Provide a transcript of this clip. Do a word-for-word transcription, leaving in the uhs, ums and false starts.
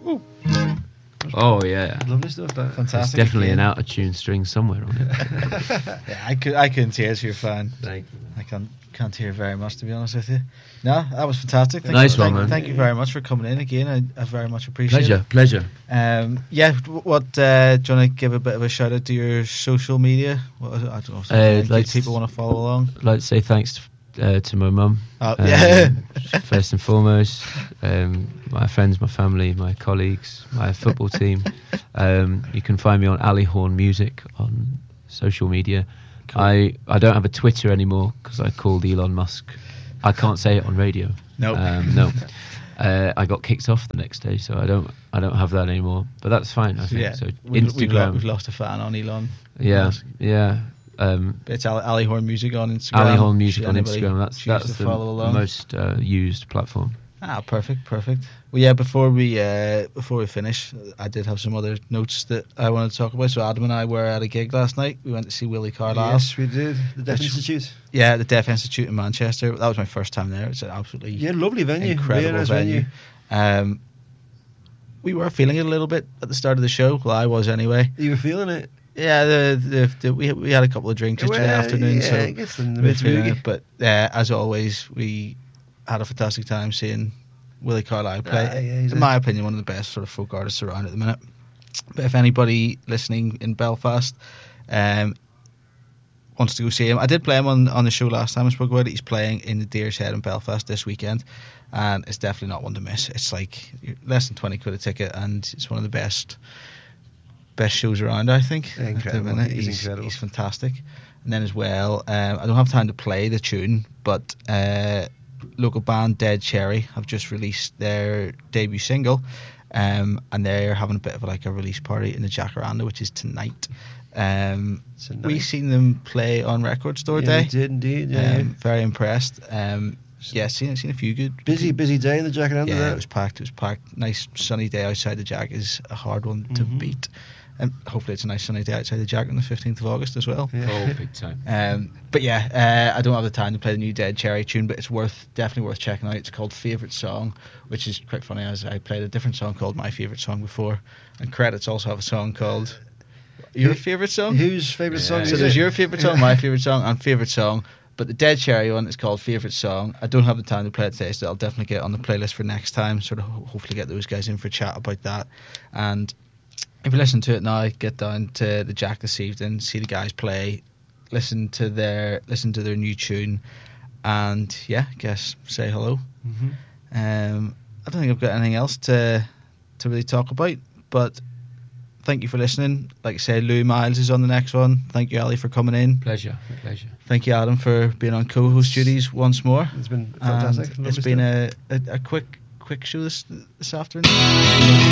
Ooh. Oh yeah, Lovely stuff. That. there's Fantastic. definitely again. an out of tune string somewhere on it. Yeah, I could I couldn't hear it, so you're fine. Thank you. I can't can't hear very much, to be honest with you. No, that was fantastic. Thank Nice you, one, thank, man. Thank you very much for coming in again. I, I very much appreciate Pleasure, pleasure. it. Um, yeah, w- what uh, do you want to give a bit of a shout out to your social media? What, I don't know. If Uh, uh, like- people want to follow along. I'd like to say thanks to, uh, to my mum. Oh, Um, yeah. First and foremost, um, my friends, my family, my colleagues, my football team. Um, you can find me on Ali Horn Music on social media. Cool. I, I don't have a Twitter anymore because I called Elon Musk. I can't say it on radio. Nope. Um, no. Uh, I got kicked off the next day, so I don't I don't have that anymore. But that's fine, I think. Yeah, So we've, Instagram. we've, lo- we've lost a fan on Elon. yeah, Musk. yeah. Um, It's Ali, Ali Horn Music on Instagram. Ali Horn Music Should on anybody Instagram. That's choose that's to the follow along. most uh, used platform. Ah, perfect, perfect. Well, yeah. Before we uh, before we finish, I did have some other notes that I wanted to talk about. So Adam and I were at a gig last night. We went to see Willie Carlisle. Yes, we did. The Deaf Which- Institute. Yeah, the Deaf Institute in Manchester. That was my first time there. It's an absolutely Yeah, lovely venue. incredible Really nice venue. Um, we were feeling it a little bit at the start of the show. Well, I was anyway. You were feeling it. Yeah, the, the, the we we had a couple of drinks yesterday Well, afternoon. yeah, so I guess in the we were feeling mid-movie. it. But uh, as always, we had a fantastic time seeing Willie Carlisle play. Ah, yeah, he's in a- my opinion, one of the best sort of folk artists around at the minute. But if anybody listening in Belfast um, wants to go see him, I did play him on, on the show last time I spoke about it. He's playing in the Deer's Head in Belfast this weekend, and it's definitely not one to miss. It's like less than twenty quid a ticket, and it's one of the best best shows around, I think. at the Incredible. minute. He's He's, incredible. he's fantastic. And then as well, um, I don't have time to play the tune, but uh, local band Dead Cherry have just released their debut single, um, and they're having a bit of like a release party in the Jacaranda, which is tonight. Um, Tonight. we seen them play on Record Store Yeah, we Day. did indeed. Yeah. Um, very impressed. Um, yeah, seen seen a few good. busy, busy day in the Jacaranda. Yeah, there. it was packed. It was packed. Nice sunny day outside the Jack is a hard one to Mhm. beat, and hopefully it's a nice sunny day outside the Jack on the fifteenth of August as well. Yeah. Oh, big time. Um, but yeah, uh, I don't have the time to play the new Dead Cherry tune, but it's worth definitely worth checking out. It's called Favorite Song, which is quite funny as I played a different song called My Favorite Song before, and credits also have a song called Your Who- Favorite Song. Whose favourite Yeah. song So is there's it? your favorite song, my favorite song, and favorite song. But the Dead Cherry one is called Favorite Song. I don't have the time to play it today, so I'll definitely get it on the playlist for next time. Sort of ho- hopefully get those guys in for a chat about that. And if you listen to it now, get down to the Jack this evening, see the guys play, listen to their listen to their new tune, and yeah, I guess say hello. Mhm. Um, I don't think I've got anything else to to really talk about, but thank you for listening. Like I said, Louis Miles is on the next one. Thank you, Ali, for coming in. Pleasure, pleasure. Thank you, Adam, for being on co-host duties once more. It's been And fantastic. it's Lovely been stuff. a, a, a quick quick show this this afternoon.